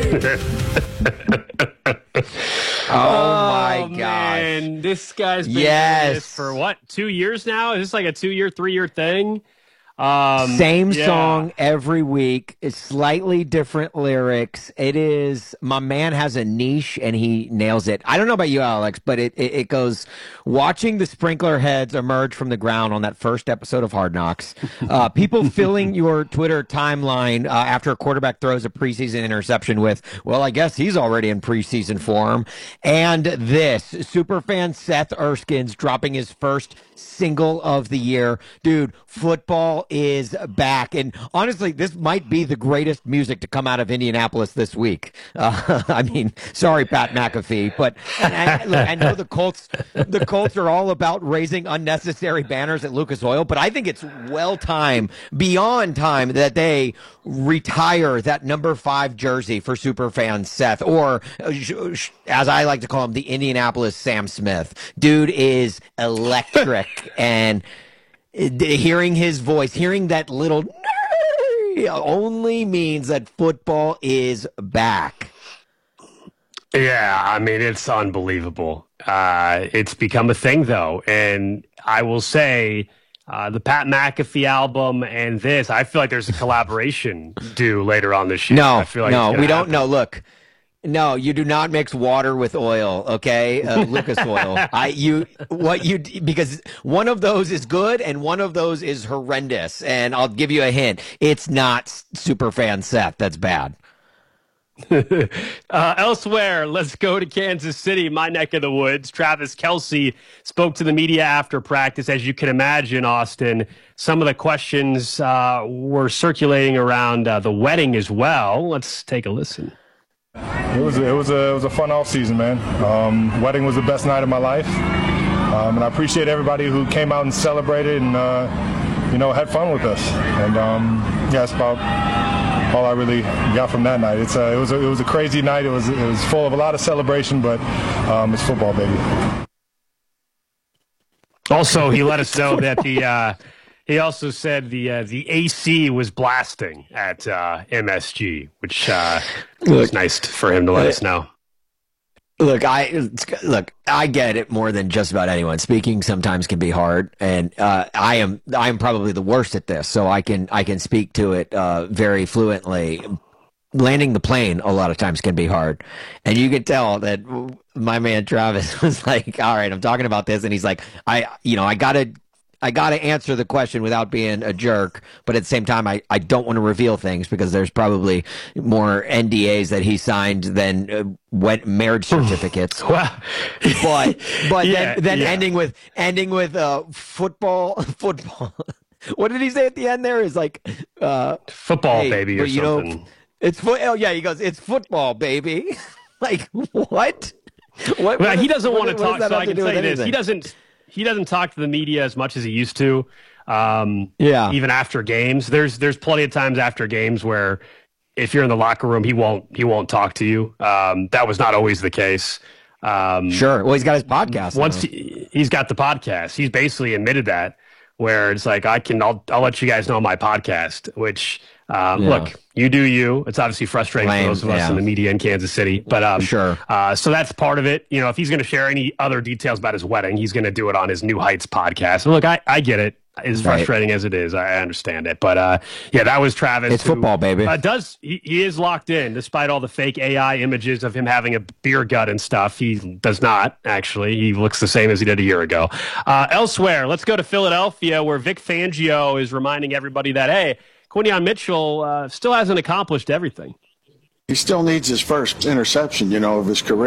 my gosh. Man, this guy's been doing this for what, 2 years now? Is this like a 2-year, 3-year thing? Same song every week. It's slightly different lyrics. It is, my man has a niche and he nails it. I don't know about you, Alex, but it goes, watching the sprinkler heads emerge from the ground on that first episode of Hard Knocks. People filling your Twitter timeline after a quarterback throws a preseason interception with, well, I guess he's already in preseason form. And this, superfan Seth Erskine's dropping his first single of the year. Dude, football is back. And honestly, this might be the greatest music to come out of Indianapolis this week. I mean, sorry, Pat McAfee, but I know the Colts are all about raising unnecessary banners at Lucas Oil, but I think it's beyond time that they retire that number 5 jersey for superfan Seth, or as I like to call him, the Indianapolis Sam Smith. Dude is electric. And hearing his voice, hearing that little only means that football is back. Yeah, I mean, it's unbelievable. It's become a thing, though. And I will say, the Pat McAfee album and this, I feel like there's a collaboration due later on this year. No, I feel like we don't know. Look. No, you do not mix water with oil, okay? Lucas Oil. Because one of those is good and one of those is horrendous. And I'll give you a hint. It's not superfan Seth. That's bad. Elsewhere, let's go to Kansas City, my neck of the woods. Travis Kelce spoke to the media after practice. As you can imagine, Austin, some of the questions were circulating around the wedding as well. Let's take a listen. It was a fun off season, man. Wedding was the best night of my life, and I appreciate everybody who came out and celebrated and had fun with us. And that's about all I really got from that night. It was a crazy night. It was full of a lot of celebration, but it's football, baby. Also, he let us know that he also said the AC was blasting at MSG, which was nice for him to let us know. Look, I get it more than just about anyone. Speaking sometimes can be hard, and I am probably the worst at this, so I can speak to it very fluently. Landing the plane a lot of times can be hard, and you can tell that my man Travis was like, "All right, I'm talking about this," and he's like, I gotta answer the question without being a jerk, but at the same time, I don't want to reveal things because there's probably more NDAs that he signed than marriage certificates. Wow. But then ending with football. What did he say at the end? There is like football, hey, baby, or something. He goes, it's football, baby. Like what? Well, he doesn't want to talk. So I can tell you this: He doesn't talk to the media as much as he used to. Even after games, there's plenty of times after games where if you're in the locker room, he won't talk to you. That was not always the case. Sure. Well, he's got his podcast. Once he's got the podcast, he's basically admitted that. Where it's like I'll let you guys know my podcast. Which look, you do you. It's obviously frustrating for those of us in the media in Kansas City, but sure. So that's part of it. You know, if he's going to share any other details about his wedding, he's going to do it on his New Heights podcast. And look, I get it. As frustrating as it is, I understand it. But that was Travis. It's football, baby. He is locked in, despite all the fake AI images of him having a beer gut and stuff. He does not, actually. He looks the same as he did a year ago. Elsewhere, let's go to Philadelphia, where Vic Fangio is reminding everybody that, hey, Quinyon Mitchell still hasn't accomplished everything. He still needs his first interception, of his career.